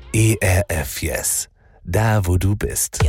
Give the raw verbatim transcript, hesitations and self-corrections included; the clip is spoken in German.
E R F Yes. Da, wo du bist.